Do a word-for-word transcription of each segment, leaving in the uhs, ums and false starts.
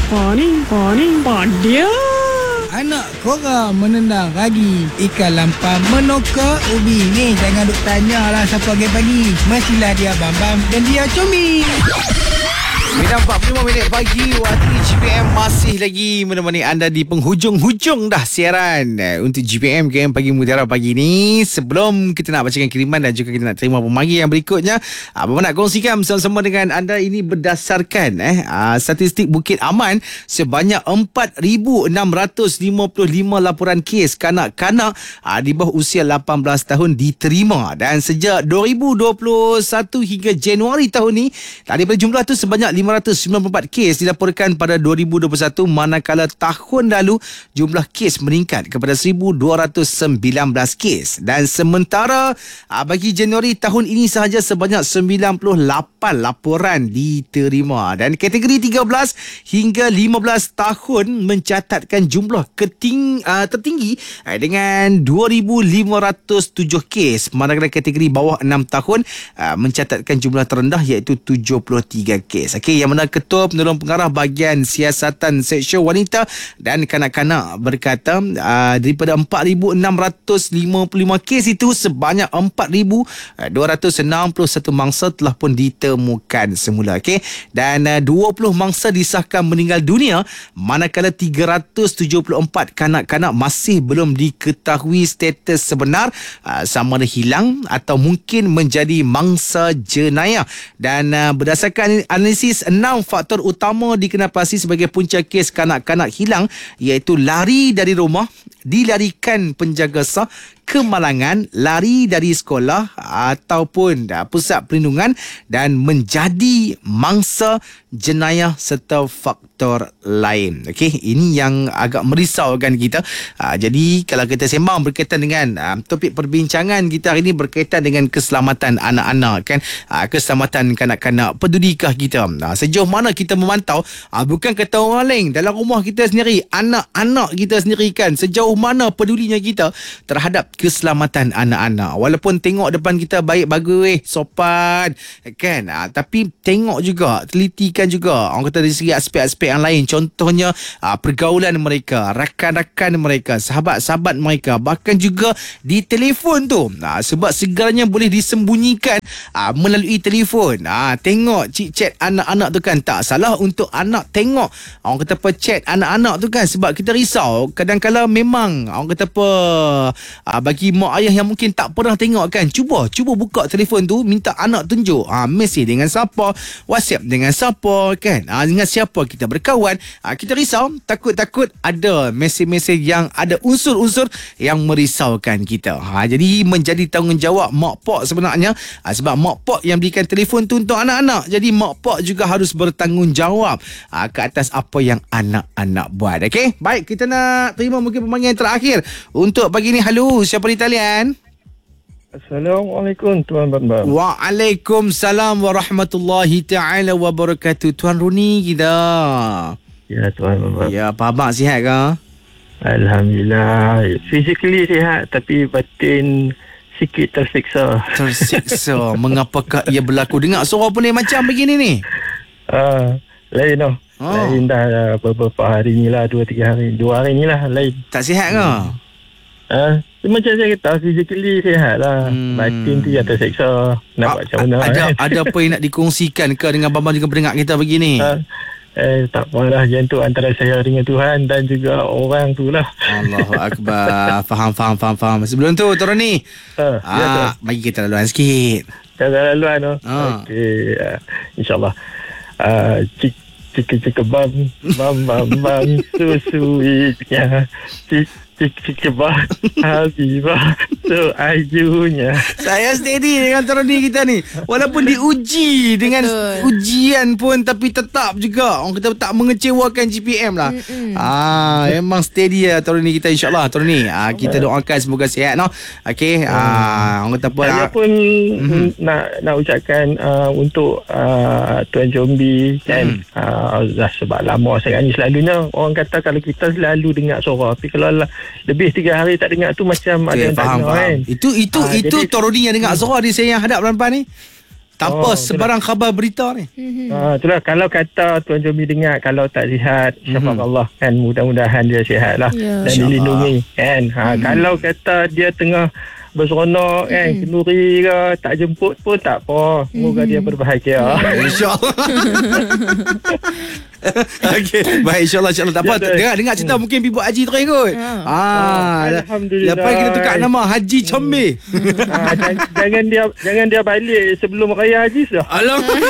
Apa ni? Apa ni? Padia. Anak korang menendang ragi, ikan lampam menokak ubi. Ni jangan duk tanya lah siapa pagi-pagi. Mestilah dia Bambam dan dia Combi. sembilan empat puluh lima minit pagi, waktu G P M masih lagi menemani anda di penghujung-hujung dah siaran untuk G P M K M Pagi Mutiara pagi ni. Sebelum kita nak bacakan kiriman dan juga kita nak terima pemanggil yang berikutnya, apa nak kongsikan bersama-sama dengan anda ini berdasarkan eh statistik Bukit Aman, sebanyak empat ribu enam ratus lima puluh lima laporan kes kanak-kanak di bawah usia lapan belas tahun diterima, dan sejak dua ribu dua puluh satu hingga Januari tahun ni, daripada jumlah tu sebanyak lima ratus sembilan puluh empat kes dilaporkan pada dua ribu dua puluh satu, manakala tahun lalu jumlah kes meningkat kepada seribu dua ratus sembilan belas kes. Dan sementara bagi Januari tahun ini sahaja sebanyak sembilan puluh lapan laporan diterima, dan kategori tiga belas hingga lima belas tahun mencatatkan jumlah keting, uh, tertinggi uh, dengan dua ribu lima ratus tujuh kes, manakala kategori bawah enam tahun uh, mencatatkan jumlah terendah iaitu tujuh puluh tiga kes. Okay, yang mana Ketua Penolong Pengarah Bahagian Siasatan Seksyen Wanita dan Kanak-kanak berkata uh, daripada empat ribu enam ratus lima puluh lima kes itu, sebanyak empat ribu dua ratus enam puluh satu mangsa telah pun ditemukan semula. Okay? Dan uh, dua puluh mangsa disahkan meninggal dunia, manakala tiga ratus tujuh puluh empat kanak-kanak masih belum diketahui status sebenar, uh, sama ada hilang atau mungkin menjadi mangsa jenayah. Dan uh, berdasarkan analisis, enam faktor utama dikenalpasti sebagai punca kes kanak-kanak hilang, iaitu lari dari rumah, dilarikan penjaga sah, kemalangan, lari dari sekolah ataupun pusat perlindungan, dan menjadi mangsa jenayah serta faktor lain. Okey, ini yang agak merisaukan kita. Aa, jadi kalau kita sembang berkaitan dengan aa, topik perbincangan kita hari ini berkaitan dengan keselamatan anak-anak, kan, aa, keselamatan kanak-kanak, pedudikah kita, aa, sejauh mana kita memantau, aa, bukan kata orang lain, dalam rumah kita sendiri, anak-anak kita sendiri, kan, sejauh mana pedulinya kita terhadap keselamatan anak-anak. Walaupun tengok depan kita baik bagus, sopan, kan, aa, tapi tengok juga, telitikan juga, orang kata dari segi aspek-aspek yang lain. Contohnya aa, pergaulan mereka, rakan-rakan mereka, sahabat-sahabat mereka, bahkan juga di telefon tu, aa, sebab segalanya boleh disembunyikan aa, melalui telefon. Aa, tengok cik-chat anak-anak tu, kan, tak salah untuk anak tengok, orang kata apa, chat anak-anak tu, kan, sebab kita risau kadang-kadang memang orang kata apa, aa, bagi mak ayah yang mungkin tak pernah tengok, kan, cuba cuba buka telefon tu, minta anak tunjuk aa, mesej dengan siapa, WhatsApp dengan siapa, kan, aa, dengan siapa kita berkawan. aa, Kita risau, takut-takut ada mesej-mesej yang ada unsur-unsur yang merisaukan kita. ha, Jadi menjadi tanggungjawab mak pak sebenarnya, aa, sebab mak pak yang berikan telefon tu untuk anak-anak, jadi mak pak juga harus bertanggungjawab aa, ke atas apa yang anak-anak buat. Okey, baik, kita nak terima mungkin pemanggilan terakhir untuk pagi ni. Halo, siapa di talian? Assalamualaikum Tuan Bambam. Waalaikumsalam warahmatullahi ta'ala wabarakatuh. Tuan Runi kita. Ya Tuan Bambam. Ya, Pak Abang sihat ke? Alhamdulillah. Physically sihat, tapi batin sikit tersiksa. Tersiksa. Mengapakah ia berlaku? Dengar suara pening macam begini ni? Uh, lain tau. Oh. Lain dah beberapa hari ni lah. Dua tiga hari. Dua hari ni lah lain. Tak sihat ke? Hmm. Uh, macam saya kata, physically sihat lah. Hmm. Batin tu yang tersiksa. Nak A- buat macam mana ada, kan? ada apa yang nak dikongsikan ke dengan Bambang juga pendengar kita begini? Uh, eh, tak apalah. Yang tu antara saya dengan Tuhan dan juga orang tu lah. Allahu Akbar. Faham, faham, faham, faham. Sebelum tu, Tuan Roni, Uh, ah, ya, bagi kita laluan sikit. Jangan laluan tu. Ah. Okey. Uh, InsyaAllah. Uh, cik cik cik bam bam bam bam susuitnya cik cik cik bam Habibah so ajunya. Saya steady dengan Teroni kita ni. Walaupun diuji dengan Betul. ujian pun, tapi tetap juga orang kata tak mengecewakan G P M lah. Mm-mm. Ah, memang steady lah Teroni kita, insyaAllah. Teroni, ah, kita doakan semoga sihat, no? Okey, ah, orang kata apa, Saya ah, pun Mhm. nak nak ucapkan uh, untuk uh, Tuan Combi, kan. Mhm. Uh, dah sebab lama saya ni, selalunya orang kata kalau kita selalu dengar suara, tapi kalau lah, lebih tiga hari tak dengar tu macam ada okay, yang tak faham, dengar, faham. kan. Itu itu Ah, itu jadi- Teroni yang dengar suara dia, saya yang hadap depan ni. Tanpa Oh, sebarang khabar berita ni. Ah, itulah kalau kata Tuan Jomi dengar kalau tak sihat, syafaat Mhm. Allah kan, mudah-mudahan dia sihat lah Ya. dan InsyaAllah. dilindungi kan. Ha, kalau kata dia tengah berseronok kan, kenduri ke, tak jemput pun tak apa. Semoga dia berbahagia. InsyaAllah. Okey, baik, insyaAllah, insyaAllah. Tak apa, Ya, dah. dengar, dengar cerita mungkin pergi buat haji terus kot. Ya. Ah, Alhamdulillah. lepas kita tukar nama Haji Combe. ha, jangan, jangan dia jangan dia balik sebelum raya haji dah. Alamak.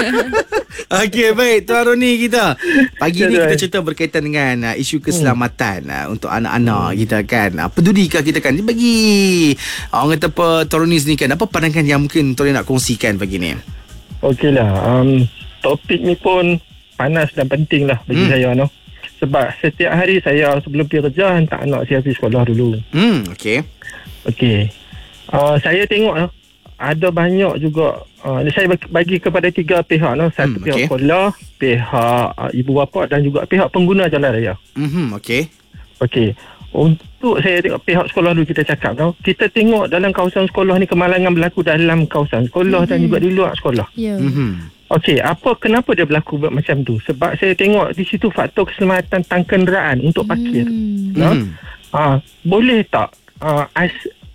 Okey, baik, Tuan Roni kita. Pagi ni Ya, kita dah. cerita berkaitan dengan uh, isu keselamatan uh, untuk anak-anak kita kan. Uh, pedudikah kita kan? Dia bagi uh, orang kata apa, Tuan Roni sendiri kan, apa pandangan yang mungkin Tuan Roni nak kongsikan pagi ni? Okeylah, um, topik ni pun panas dan penting lah bagi Hmm. saya no. Sebab setiap hari saya sebelum pergi kerja hantar anak saya pergi sekolah dulu. Hmm, okey. Okey. Uh, saya tengok no, ada banyak juga uh, saya bagi, bagi kepada tiga pihak no. Satu Hmm, pihak okey. sekolah, pihak uh, ibu bapa dan juga pihak pengguna jalan raya. Mhm, okey. Okey. Untuk saya tengok pihak sekolah dulu kita cakap tau. Kita tengok dalam kawasan sekolah ni kemalangan berlaku dalam kawasan sekolah dan juga di luar sekolah. Ya. Mhm. Okey, apa kenapa dia berlaku buat macam tu? Sebab saya tengok di situ faktor keselamatan tang kenderaan untuk parkir. Hmm. No? Mhm. Ah, boleh tak ah, as,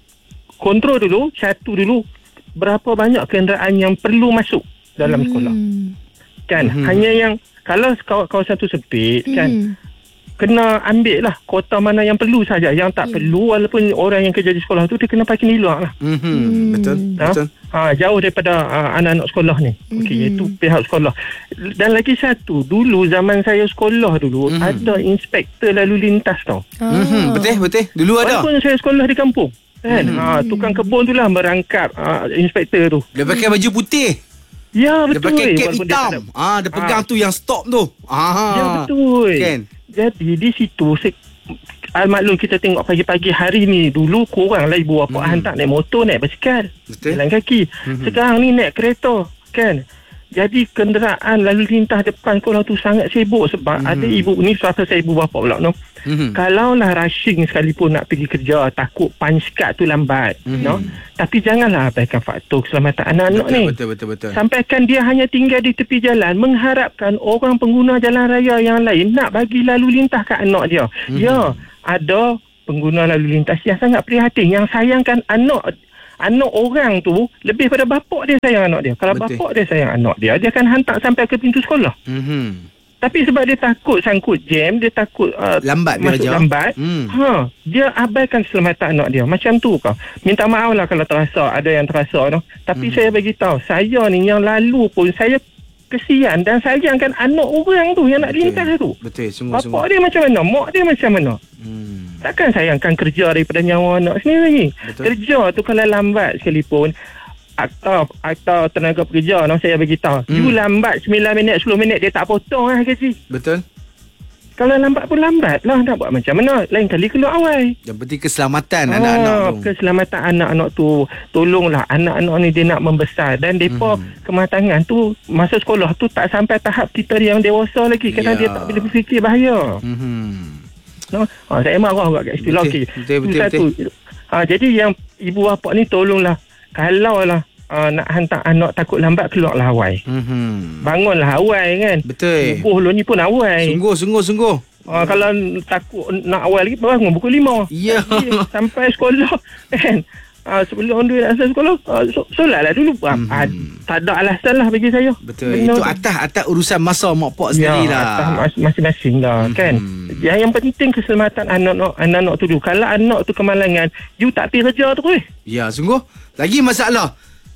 kontrol dulu, satu dulu berapa banyak kenderaan yang perlu masuk dalam sekolah. Hmm. Kan? Mhm. Hanya yang kalau kaw- kawasan tu sempit kan, Hmm. kena ambil lah kota mana yang perlu saja. Yang tak Ya. perlu walaupun orang yang kerja di sekolah tu dia kena parking di luar lah. Mhm. Hmm. Betul. Ha? Betul. Ha, jauh daripada uh, anak-anak sekolah ni. Okey, Mhm. iaitu pihak sekolah. Dan lagi satu, dulu zaman saya sekolah dulu Mhm. ada inspektor lalu lintas tau. Ah. Mhm. Betul, betul. Dulu ada. Walaupun saya sekolah di kampung. Kan? Mhm. Ha, tukang kebun tu lah merangkap uh, inspektor tu. Dia pakai baju putih. Ya, Dia betul. pakai cap Walaupun dia hitam. tak ada- Ah, dia pegang Ah. tu yang stop tu. Ah. Ya, betul. Kan? Jadi di situ se- Almaklum kita tengok pagi-pagi hari ni, dulu kurang lah ibu bapa Mhm. hantar naik motor, naik basikal, Betul. jalan kaki. Mhm. Sekarang ni naik kereta kan. Jadi kenderaan lalu lintas depan sekolah tu sangat sibuk sebab Mhm. ada ibu ni, suatu saya ibu bapa pula no. Mhm. Kalaulah rushing sekalipun nak pergi kerja, takut punch card tu lambat, Mhm. no. Tapi janganlah abaikan faktor keselamatan anak-anak Betul, ni. betul, betul, betul. Sampaikan dia hanya tinggal di tepi jalan mengharapkan orang pengguna jalan raya yang lain nak bagi lalu lintas ke anak dia. Mhm. Ya, ada pengguna lalu lintas yang sangat prihatin, yang sayangkan anak anak orang tu lebih pada bapak dia sayang anak dia. Kalau Betul. bapak dia sayang anak dia, dia akan hantar sampai ke pintu sekolah. Mhm. Tapi sebab dia takut sangkut jam, dia takut uh, Lambat dia masuk ajar. lambat, Hmm. ha, dia abaikan keselamatan anak dia. Macam tu kau. Minta maaf lah kalau terasa, ada yang terasa no. Tapi Hmm. saya bagi tahu, saya ni yang lalu pun saya kesian dan sayangkan anak orang tu yang nak Betul. lintas tu. Betul, sungguh, Bapak sungguh. dia macam mana, mak dia macam mana. Hmm. Takkan sayangkan kerja daripada nyawa anak sendiri lagi. Betul. Kerja tu kalau lambat sekalipun, akta akta tenaga pekerja no, saya bagi tahu. Hmm. You lambat sembilan minit, sepuluh minit dia tak potong lah gaji. Betul. Kalau lambat pun lambat lah, nak buat macam mana. Lain kali keluar awal. Yang penting keselamatan anak-anak Ah, tu. keselamatan anak-anak tu. Tolonglah anak-anak ni dia nak membesar. Dan mereka Mhm. kematangan tu, masa sekolah tu tak sampai tahap kita yang dewasa lagi. Kadang Ya. dia tak boleh berfikir bahaya. Mhm. No? Ha, saya marah juga kat istilah. Betul, Okey. betul, Itu betul, satu. Ha, jadi yang ibu bapa ni tolonglah. Kalau lah uh, nak hantar anak takut lambat, keluarlah awal. Mhm. Bangunlah awal kan. Betul. Subuh lu ni pun awal. Sungguh, sungguh, sungguh. Uh, kalau takut nak awal lagi, bangun pukul lima. Ya. Jadi, sampai sekolah kan. Uh, sebelum dia nak asal sekolah, uh, solatlah dulu. Uh, Mhm. uh, tak ada alasan lah bagi saya. Betul. Benda Itu tu. atas atas urusan masa mak pak Ya, sendirilah. atas mas- masing-masing lah Mhm. kan. Yang, yang penting keselamatan anak-anak anak-anak tu dulu. Kalau anak tu kemalangan, you tak pergi kerja terus. Ya, sungguh. Lagi masalah.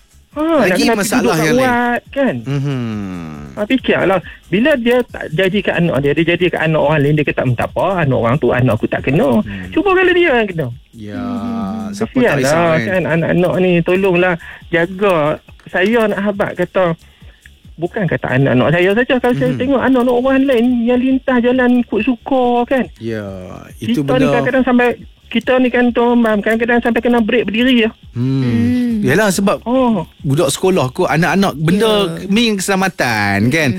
Ha, Lagi nak kena masalah duduk yang kat lain. wad, kan. Mhm. Ha, fikirlah. Bila dia tak jadi kat anak dia, dia jadi kat anak orang lain, dia kata, tak apa, anak orang tu anak aku tak kena. Hmm. Cuba kalau dia yang kena. Ya, siapa tak Kesianlah risau kan. kan anak-anak ni, tolonglah jaga. Saya nak habaq kata, bukan kata anak-anak saya saja. Kalau saya Mhm. tengok anak-anak orang lain yang lintas jalan ikut suka kan. Ya, itu Kita ni benda. kadang-kadang sampai, kita ni kan Tuan Mam, kadang-kadang sampai kena break berdiri ya. Hmm. Hmm. Yalah sebab Oh, budak sekolah kot, anak-anak benda Ya. yeah. keselamatan kan.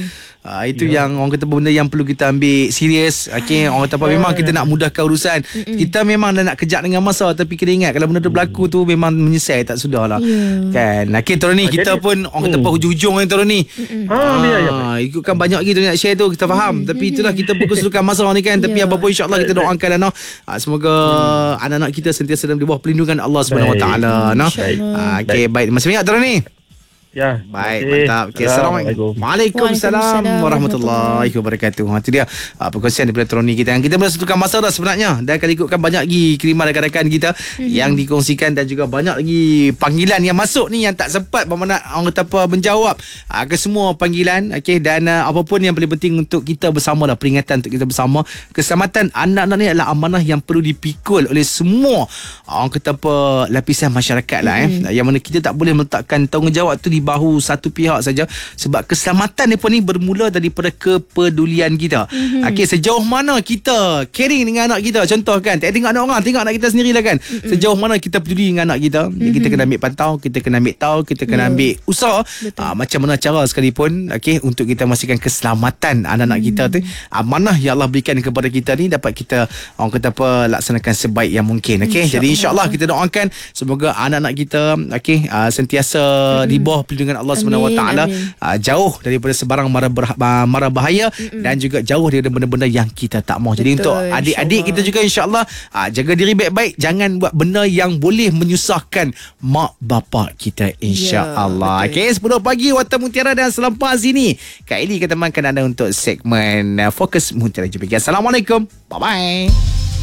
uh, Itu Ya. yang orang kata benda yang perlu kita ambil serius. Okay, orang kata apa, memang kita nak mudahkan urusan. Mm-mm. Kita memang dah nak kejar dengan masa, tapi kena ingat kalau benda tu berlaku tu memang menyesal tak sudah lah. Ya. Kan. Okay, Toro ni kita Jadi- pun orang kata Hmm. apa hujung-hujung ni Toro ni. Ha, ya, ya. Ah, ikutkan banyak lagi tu nak share tu, kita faham. Tapi itulah kita pun kesulitan masa ni kan. Tapi Ya. apa pun insya-Allah kita doakan lah, noh. Ah, semoga anak-anak kita sentiasa dalam di bawah perlindungan Allah Subhanahu Wa Baik. Taala, noh. InsyaAllah. Ah, okey, baik. Masih banyak Toro ni. Ya. Baik, okey. mantap. Okay, Assalamualaikum. Waalaikumsalam Waalaikumsalam warahmatullahi wabarakatuh. Ha, itu dia uh, perkongsian daripada Troni kita. Yang kita boleh satukan masa dah sebenarnya. Dan kalau ikutkan banyak lagi kiriman rakan-rakan kita mm-hmm. yang dikongsikan, dan juga banyak lagi panggilan yang masuk ni yang tak sempat bermakna orang kata apa menjawab uh, ke semua panggilan. Okey, dan uh, apa pun yang paling penting untuk kita bersama dah, peringatan untuk kita bersama. Keselamatan anak-anak ni adalah amanah yang perlu dipikul oleh semua uh, orang kata apa lapisan masyarakat lah mm-hmm. eh. Yang mana kita tak boleh meletakkan tanggungjawab tu di bahu satu pihak saja, sebab keselamatan mereka ni bermula daripada kepedulian kita. Mm-hmm. Okey, sejauh mana kita caring dengan anak kita. Contoh kan, tak tengok anak orang, tengok anak kita sendirilah kan. Mm-hmm. Sejauh mana kita peduli dengan anak kita. Mm-hmm. Kita kena ambil pantau, kita kena ambil tahu, kita kena yeah. ambil usaha aa, macam mana cara sekalipun, okey, untuk kita memastikan keselamatan anak-anak mm-hmm. kita tu, amanah yang Allah berikan kepada kita ni dapat kita orang kata apa laksanakan sebaik yang mungkin. Okey, jadi insya-Allah kita doakan semoga anak-anak kita okey aa, sentiasa mm-hmm. di bawah perlindungan Allah Subhanahu Wa Taala, uh, jauh daripada sebarang mara ber- mara bahaya mm-mm. dan juga jauh daripada benda-benda yang kita tak mahu. Jadi betul, untuk adik-adik kita juga insya-Allah uh, jaga diri baik-baik, jangan buat benda yang boleh menyusahkan mak bapak kita insya-Allah. Ya, okey, sepuluh pagi Warta Mutiara dan selepas ini Kak Eli akan temankan anda untuk segmen uh, Fokus Mutiara. Jumpa lagi. Assalamualaikum. Bye bye.